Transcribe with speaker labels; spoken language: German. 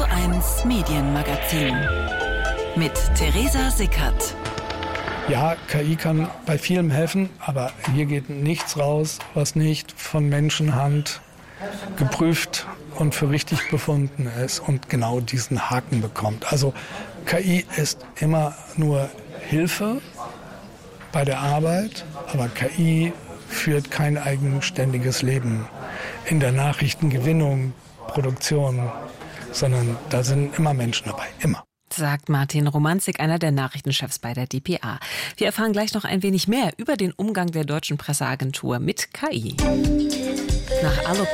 Speaker 1: Radio1 Medienmagazin mit Theresa Sickert.
Speaker 2: Ja, KI kann bei vielem helfen, aber hier geht nichts raus, was nicht von Menschenhand geprüft und für richtig befunden ist und genau diesen Haken bekommt. Also KI ist immer nur Hilfe bei der Arbeit, aber KI führt kein eigenständiges Leben in der Nachrichtengewinnung, Produktion, sondern da sind immer Menschen dabei, immer.
Speaker 3: Sagt Martin Romanzik, einer der Nachrichtenchefs bei der dpa. Wir erfahren gleich noch ein wenig mehr über den Umgang der deutschen Presseagentur mit KI. Nach Allo